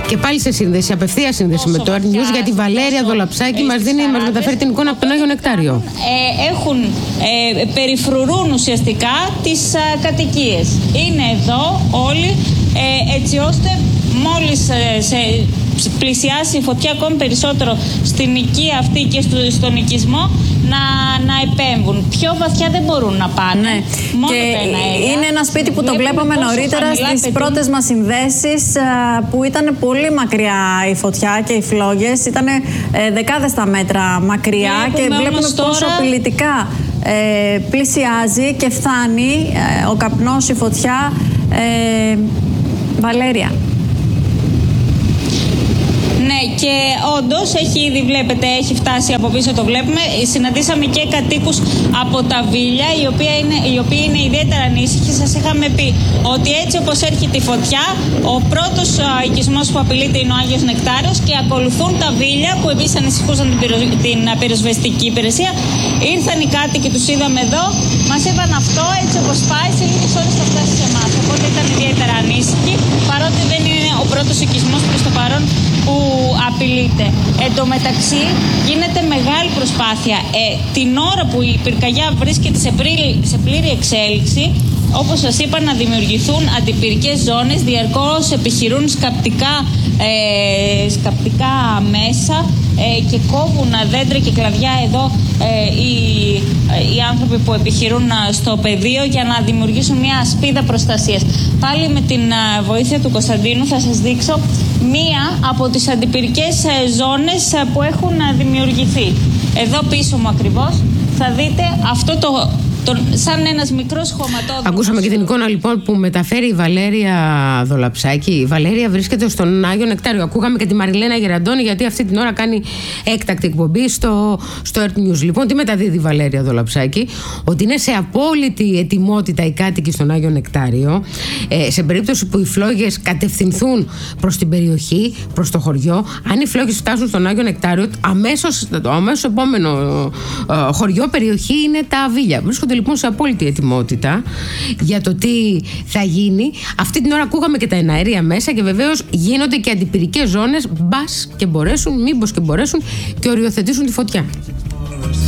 Και πάλι σε σύνδεση, απευθεία σύνδεση με το Earth News, γιατί η Βαλέρια Δολαψάκη μας μεταφέρει την εικόνα από τον Άγιο Νεκτάριο. Περιφρουρούν ουσιαστικά τις κατοικίες. Είναι εδώ όλοι, έτσι ώστε μόλις πλησιάσει η φωτιά ακόμη περισσότερο στην οικία αυτή και στον οικισμό να επέμβουν. Πιο βαθιά δεν μπορούν να πάνε. Ναι. Μόνο και τα εναέρια. είναι ένα σπίτι που το βλέπαμε νωρίτερα στις πρώτες μας συνδέσεις, που ήταν πολύ μακριά η φωτιά και οι φλόγες. Ήταν δεκάδες τα μέτρα μακριά και βλέπουμε πόσο απειλητικά πλησιάζει και φτάνει ο καπνός, η φωτιά. Βαλέρια. Ναι, και όντως έχει ήδη, βλέπετε, έχει φτάσει από πίσω, το βλέπουμε. Συναντήσαμε και κατοίκους από τα Βίλια, οι οποίοι είναι ιδιαίτερα ανήσυχοι. Σας είχαμε πει ότι έτσι όπως έρχεται η φωτιά, ο πρώτος οικισμός που απειλείται είναι ο Άγιος Νεκτάριος και ακολουθούν τα Βίλια, που επίσης ανησυχούσαν την πυροσβεστική υπηρεσία. Ήρθαν οι κάτοικοι, τους είδαμε εδώ, μας είπαν αυτό, έτσι όπως πάει, σε λίγες ώρες θα φτάσει σε εμάς. Οπότε ήταν ιδιαίτερα ανήσυχοι, παρότι δεν είναι ο πρώτος οικισμός προς το παρόν που απειλείται. Εν τω μεταξύ γίνεται μεγάλη προσπάθεια. Την ώρα που η πυρκαγιά βρίσκεται σε πλήρη εξέλιξη, όπως σας είπα, να δημιουργηθούν αντιπυρικές ζώνες, διαρκώς επιχειρούν σκαπτικά μέσα και κόβουν δέντρα και κλαδιά εδώ οι άνθρωποι που επιχειρούν στο πεδίο για να δημιουργήσουν μια ασπίδα προστασίας. Πάλι με την βοήθεια του Κωνσταντίνου θα σας δείξω μία από τις αντιπυρικές ζώνες που έχουν δημιουργηθεί. Εδώ πίσω μου ακριβώς θα δείτε αυτό σαν ένας μικρός χωματόδρομος. Ακούσαμε και την εικόνα λοιπόν που μεταφέρει η Βαλέρια Δολαψάκη. Η Βαλέρια βρίσκεται στον Άγιο Νεκτάριο. Ακούγαμε και τη Μαριλένα Γεραντώνη, γιατί αυτή την ώρα κάνει έκτακτη εκπομπή στο Earth News. Λοιπόν, τι μεταδίδει η Βαλέρια Δολαψάκη? Ότι είναι σε απόλυτη ετοιμότητα οι κάτοικοι στον Άγιο Νεκτάριο, σε περίπτωση που οι φλόγες κατευθυνθούν προς την περιοχή, προς το χωριό. Αν οι φλόγες φτάσουν στον Άγιο Νεκτάριο, το αμέσως επόμενο χωριό, περιοχή είναι τα Βίλια. Βρίσκονται λοιπόν σε απόλυτη ετοιμότητα για το τι θα γίνει. Αυτή την ώρα ακούγαμε και τα εναέρια μέσα και βεβαίως γίνονται και αντιπυρικές ζώνες, μπας και μπορέσουν, μήπως και μπορέσουν και οριοθετήσουν τη φωτιά.